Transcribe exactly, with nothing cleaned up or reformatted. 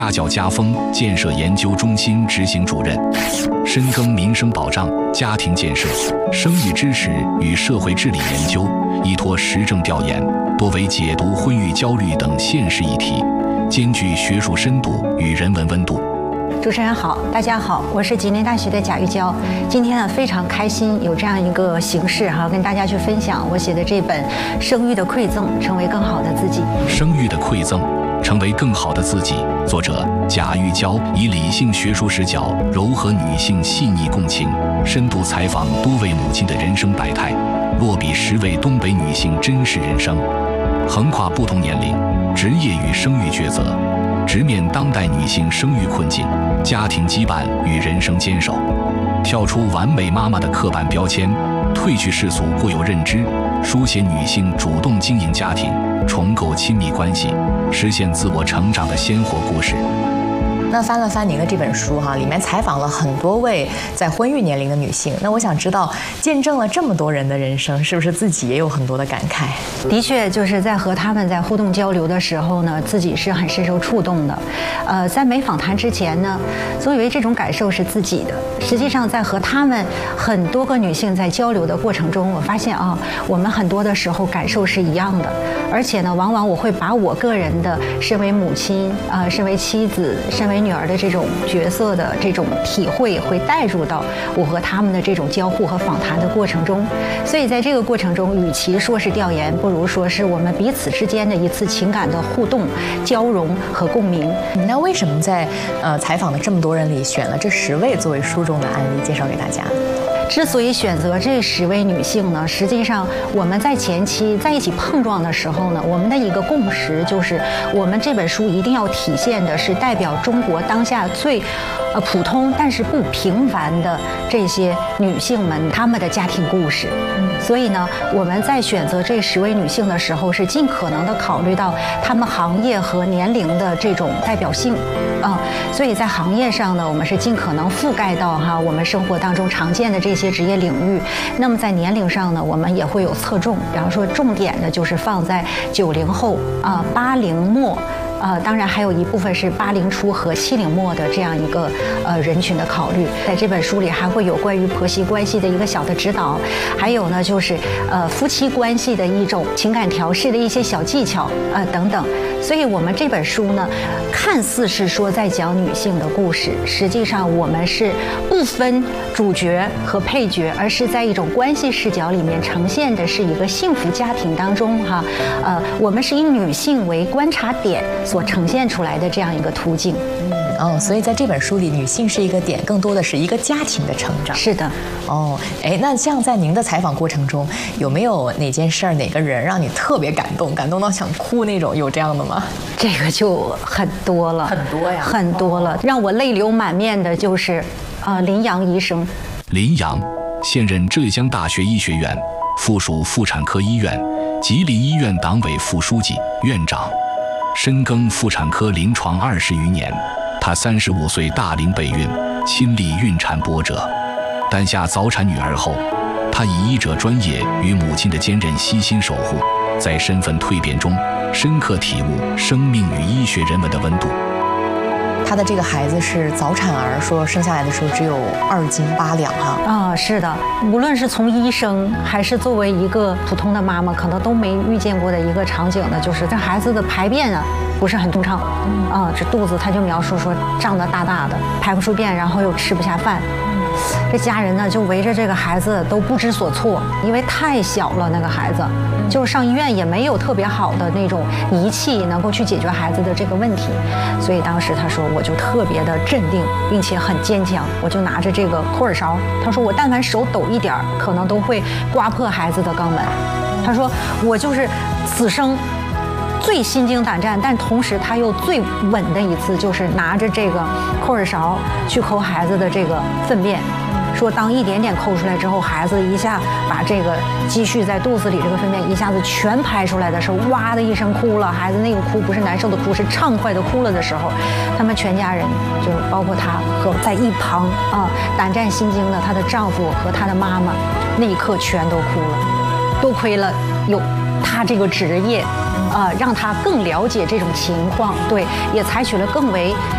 家教家风建设研究中心执行主任，深耕民生保障、家庭建设、生育知识与社会治理研究，依托实证调研，多为解读婚育焦虑等现实议题，兼具学术深度与人文温度。 主持人好，大家好，我是吉林大学的贾玉娇。今天呢，非常开心有这样一个形式哈，跟大家去分享我写的这本《生育的馈赠》，成为更好的自己。 生育的馈赠，成为更好的自己。作者贾玉娇以理性学术视角，糅合女性细腻共情，深度采访多位母亲的人生百态，落笔十位东北女性真实人生，横跨不同年龄、职业与生育抉择，直面当代女性生育困境、家庭羁绊与人生坚守，跳出完美妈妈的刻板标签，褪去世俗固有认知，书写女性主动经营家庭、重构亲密关系、实现自我成长的鲜活故事。 那翻了翻您的这本书哈，里面采访了很多位在婚育年龄的女性。那我想知道，见证了这么多人的人生，是不是自己也有很多的感慨？ 的确，就是在和他们在互动交流的时候呢，自己是很深受触动的。呃，在没访谈之前呢，总以为这种感受是自己的。实际上，在和他们很多个女性在交流的过程中，我发现啊，我们很多的时候感受是一样的。而且呢，往往我会把我个人的身为母亲啊、呃，身为妻子、身为女儿的这种角色的这种体会，会带入到我和他们的这种交互和访谈的过程中。所以在这个过程中，与其说是调研，不如说是我们彼此之间的一次情感的互动、交融和共鸣。 那为什么在呃采访的这么多人里，选了这十位作为书中的案例介绍给大家？ 之所以选择这十位女性呢，实际上我们在前期在一起碰撞的时候呢，我们的一个共识就是，我们这本书一定要体现的是代表中国当下最呃普通但是不平凡的这些女性们她们的家庭故事。所以呢，我们在选择这十位女性的时候，是尽可能的考虑到她们行业和年龄的这种代表性啊、呃。所以在行业上呢，我们是尽可能覆盖到哈我们生活当中常见的这些职业领域。那么在年龄上呢，我们也会有侧重，比方说重点的就是放在九零后啊、八零末。呃，当然还有一部分是八零初和七零末的这样一个呃人群的考虑。在这本书里还会有关于婆媳关系的一个小的指导，还有呢就是呃夫妻关系的一种情感调试的一些小技巧呃等等。所以我们这本书呢，看似是说在讲女性的故事，实际上我们是不分主角和配角，而是在一种关系视角里面呈现的是一个幸福家庭当中哈，呃，我们是以女性为观察点所呈现出来的这样一个途径。 哦，所以在这本书里，女性是一个点，更多的是一个家庭的成长。 是的。 哦，哎，那像在您的采访过程中，有没有哪件事儿、哪个人让你特别感动，感动到想哭那种？有这样的吗？ 这个就很多了， 很多呀， 很多了。让我泪流满面的就是，呃，林阳医生。 林阳，现任浙江大学医学院附属妇产科医院吉林医院党委副书记、院长，深耕妇产科临床二十余年。她三十五岁大龄备孕，亲历孕产波折。诞下早产女儿后，她以医者专业与母亲的坚韧悉心守护，在身份蜕变中深刻体悟生命与医学人文的温度。 她的这个孩子是早产儿，说生下来的时候只有二斤八两哈。 啊，是的，无论是从医生还是作为一个普通的妈妈，可能都没遇见过的一个场景呢，就是这孩子的排便啊不是很通畅，啊，这肚子他就描述说胀得大大的，排不出便，然后又吃不下饭。这家人呢就围着这个孩子都不知所措，因为太小了，那个孩子就是上医院也没有特别好的那种仪器能够去解决孩子的这个问题。所以当时他说我就特别的镇定，并且很坚强，我就拿着这个抠耳勺，他说我但凡手抖一点可能都会刮破孩子的肛门。他说我就是此生最心惊胆战，但同时他又最稳的一次，就是拿着这个抠耳勺去抠孩子的这个粪便。说当一点点抠出来之后，孩子一下把这个积蓄在肚子里这个粪便一下子全排出来的时候，哇的一声哭了。孩子那个哭不是难受的哭，是畅快的哭了的时候，他们全家人就包括她和在一旁啊胆战心惊的她的丈夫和她的妈妈，那一刻全都哭了。多亏了有她这个职业。呃，让他更了解这种情况，对，也采取了更为